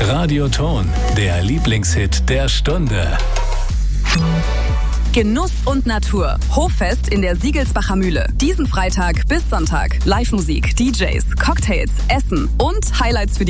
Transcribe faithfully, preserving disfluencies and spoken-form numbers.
Radioton, der Lieblingshit der Stunde. Genuss und Natur. Hoffest in der Siegelsbacher Mühle. Diesen Freitag bis Sonntag. Live-Musik, D Js, Cocktails, Essen und Highlights für die